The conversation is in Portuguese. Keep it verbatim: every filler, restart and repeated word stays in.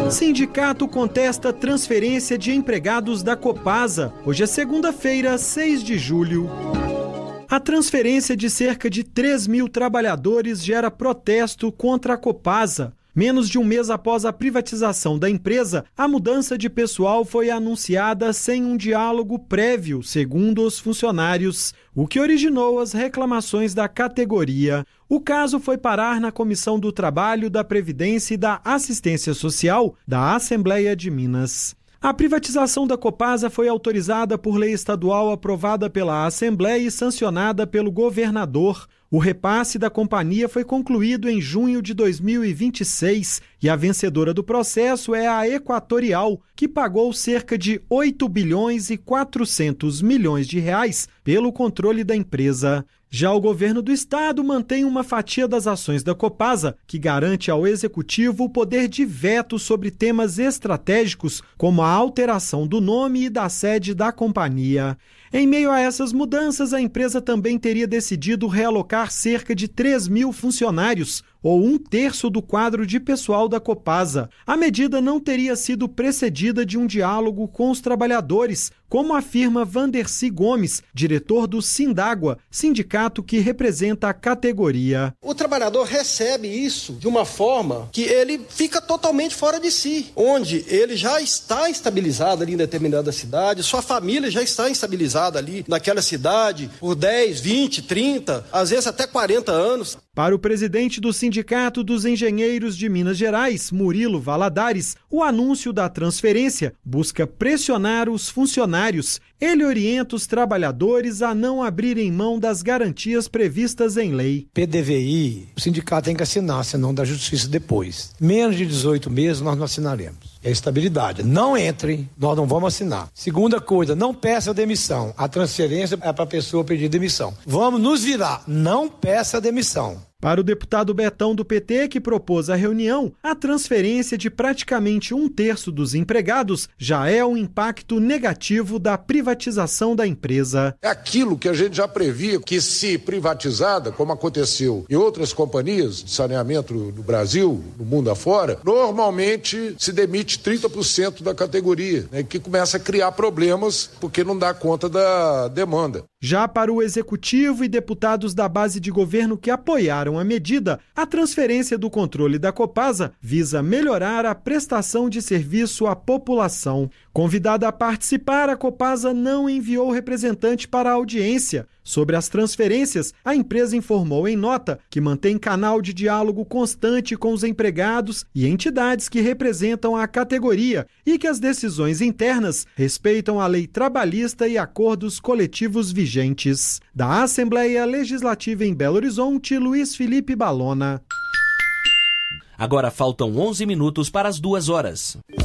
Sindicato contesta transferência de empregados da Copasa. Hoje é segunda-feira, seis de julho. A transferência de cerca de três mil trabalhadores gera protesto contra a Copasa. Menos de um mês após a privatização da empresa, a mudança de pessoal foi anunciada sem um diálogo prévio, segundo os funcionários, o que originou as reclamações da categoria. O caso foi parar na Comissão do Trabalho, da Previdência e da Assistência Social da Assembleia de Minas. A privatização da Copasa foi autorizada por lei estadual aprovada pela Assembleia e sancionada pelo governador. O repasse da companhia foi concluído em junho de dois mil e vinte e seis e a vencedora do processo é a Equatorial, que pagou cerca de oito bilhões e quatrocentos milhões de reais pelo controle da empresa. Já o governo do estado mantém uma fatia das ações da Copasa, que garante ao executivo o poder de veto sobre temas estratégicos, como a alteração do nome e da sede da companhia. Em meio a essas mudanças, a empresa também teria decidido realocar cerca de três mil funcionários, ou um terço do quadro de pessoal da Copasa. A medida não teria sido precedida de um diálogo com os trabalhadores, como afirma Vandercy Gomes, diretor do Sindágua, sindicato que representa a categoria. O trabalhador recebe isso de uma forma que ele fica totalmente fora de si, onde ele já está estabilizado ali em determinada cidade, sua família já está estabilizada ali naquela cidade por dez, vinte, trinta, às vezes até quarenta anos. Para o presidente do Sindicato dos Engenheiros de Minas Gerais, Murilo Valadares, o anúncio da transferência busca pressionar os funcionários. Ele orienta os trabalhadores a não abrirem mão das garantias previstas em lei. P D V I, o sindicato tem que assinar, senão da justiça depois. Menos de dezoito meses nós não assinaremos. É estabilidade. Não entrem, nós não vamos assinar. Segunda coisa, não peça demissão. A transferência é para a pessoa pedir demissão. Vamos nos virar, não peça demissão. Para o deputado Betão do P T, que propôs a reunião, a transferência de praticamente um terço dos empregados já é um impacto negativo da privatização da empresa. É aquilo que a gente já previa, que se privatizada, como aconteceu em outras companhias de saneamento no Brasil, no mundo afora, normalmente se demite trinta por cento da categoria, né, que começa a criar problemas porque não dá conta da demanda. Já para o executivo e deputados da base de governo que apoiaram a medida, a transferência do controle da Copasa visa melhorar a prestação de serviço à população. Convidada a participar, a Copasa não enviou representante para a audiência. Sobre as transferências, a empresa informou em nota que mantém canal de diálogo constante com os empregados e entidades que representam a categoria e que as decisões internas respeitam a lei trabalhista e acordos coletivos vigentes. Da Assembleia Legislativa em Belo Horizonte, Luiz Felipe Balona. Agora faltam onze minutos para as duas horas.